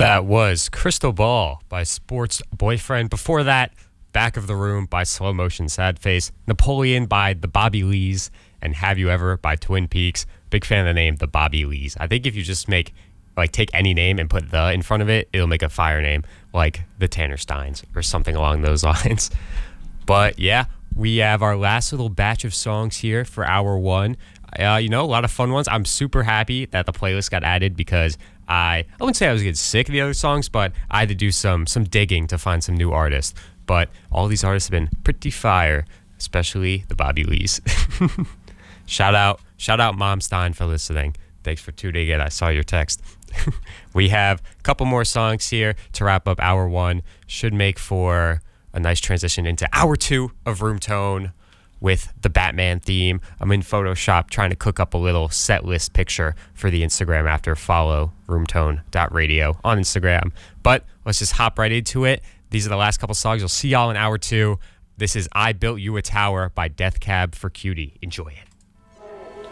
That was Crystal Ball by Sports Boyfriend. Before that, Back of the Room by Slow Motion Sad Face, Napoleon by the Bobby Lees, and Have You Ever by Twin Peaks. Big fan of the name, the Bobby Lees. I think if you just take any name and put the in front of it, it'll make a fire name, like the Tanner Steins or something along those lines. But yeah, we have our last little batch of songs here for hour one. A lot of fun ones. I'm super happy that the playlist got added because I wouldn't say I was getting sick of the other songs, but I had to do some digging to find some new artists. But all these artists have been pretty fire, especially the Bobby Lees. Shout out Mom Stein for listening. Thanks for tuning in. I saw your text. We have a couple more songs here to wrap up hour one. Should make for a nice transition into hour two of Room Tone with the Batman theme. I'm in Photoshop trying to cook up a little set list picture for the Instagram after. Follow roomtone.radio on Instagram. But let's just hop right into it. These are the last couple songs. You'll see y'all in hour two. This is I Built You a Tower by Death Cab for Cutie. Enjoy it.